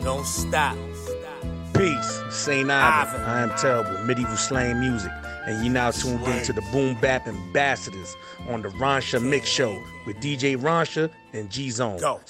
Don't stop. Peace, St. Ivan. I am terrible, medieval slang music. And you now tuned into the Boom Bap Ambassadors on the Ransha Mix Show with DJ Ransha and G-Zone. Go.